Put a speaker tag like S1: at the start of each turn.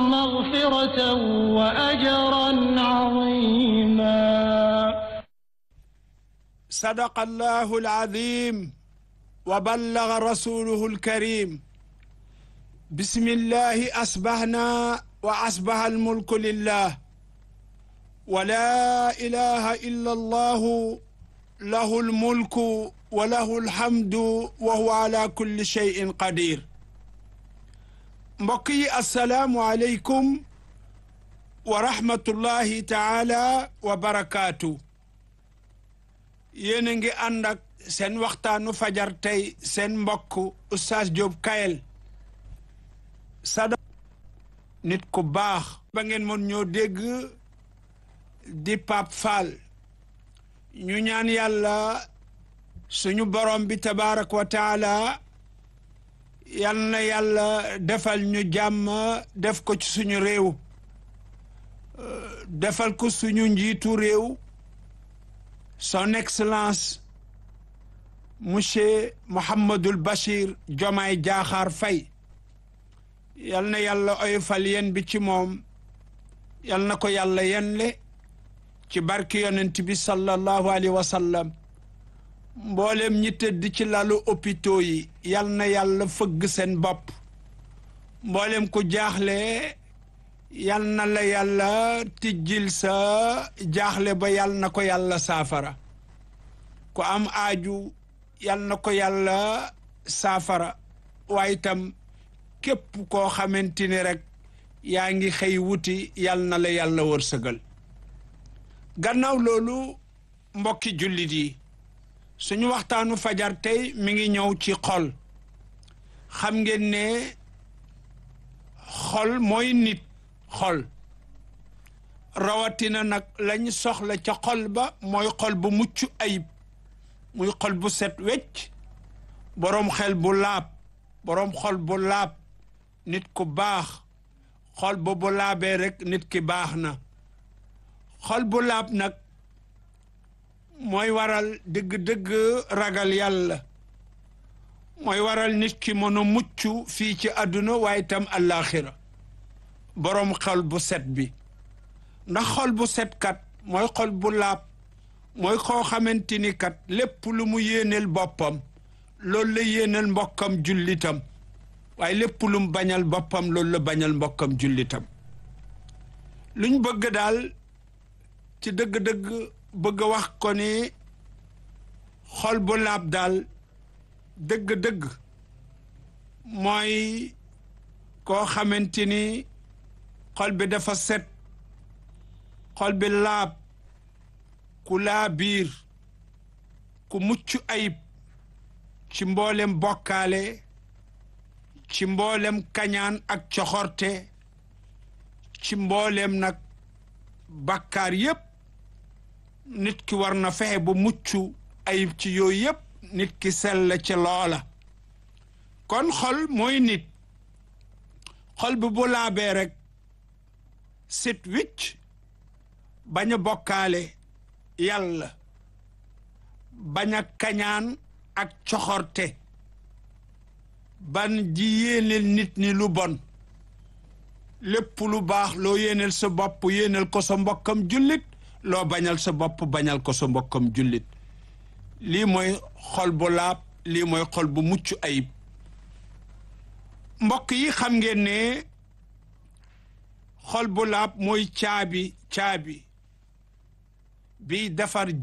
S1: مغفرة وأجرا عظيما.
S2: صدق الله العظيم وبلغ رسوله الكريم. بسم الله أصبحنا وأصبح الملك لله ولا إله إلا الله له الملك وله الحمد وهو على كل شيء قدير. mbokk yi assalaamu aleykum wa rahmatullahi taala wa barakaatu. yéen a ngi ànd ak seen waxtaanu fajar tey seen mbokk Oustaz Diop Kayel sada nit ku baax ba ngeen mën ñoo dégg di Pape Fall. ñu ñaan yàlla suñu borom bi tabarak wa taala yal na yàlla defal ñu jàmm def ko ci suñu réew defal ko suñu njiitu réew son excellence monsieur Mouhamadul Bachir Diomaye Diakhar Faye. yal na yàlla oyofal yen bi ci moom yal na ko yàlla yenle ci barki yonent bi sallallahu alayhi wa sallam. mboolem ñi tëdd ci lalu hôpitaux yi yal na yàlla fëgg seen bopp. mboolem ku jaaxle yal na la yàlla tijjil sa jaaxle ba yal na ko yàlla saafara. ku am aaju yal na ko yàlla saafara. waaye itam képp koo xamante ni rek yaa ngi xëy wuti yal na la yàlla wërsëgal. gannaaw loolu mbokki jullit yi suñu waxtaanu fajar tey mi ngi ñëw ci xol. xam ngeen ne xol mooy nit. xol rawatina nag lañ soxla ca xol ba mooy xol bu mucc ayib muy xol bu set wecc boroom xel bu laab boroom xol bu laab nit ku baax. xol bu laabee rek nit ki baax na. xol bu laab nag mooy waral dëgg-dëgg ragal yàlla mooy waral nit ki mën a mucc fii ci àdduna waaye itam àllaaxira. boroom xol bu set bi ndax xol bu set kat mooy xol bu laab mooy koo xamante ni kat lépp lu mu yéeneel boppam loolu la yéeneel mbokkam jullitam waaye lépp lu mu bañal boppam loolu la bañal mbokkam jullitam. luñ bëgg daal ci dëgg-dëgg bëgg wax ko ni xol bu laab daal dëgg-dëgg mooy koo xamante ni xol bi dafa set xol bi laab ku laa biir ku mucc ayib ci mboolem bokkaale ci mboolem kañaan ak coxorte ci mboolem nag bàkkaar yépp nit ki war na fexe ba mucc ayib ci yooyu yépp nit ki sell ci loola. kon xol mooy nit. xol bi bu laabee rek sit wicc bañ a bokkaale yàlla bañ a kañaan ak coxorte ban ji yéeneel nit ñi lu bon lépp lu baax loo yéeneel sa bopp yéeneel ko sa mbokkam jullit loo bañal sa bopp bañal ko sa mbokkam jullit. lii mooy xol bu laab lii mooy xol bu mucc ayib. mbokk yi xam ngeen ne xol bu laab mooy caabi bi defar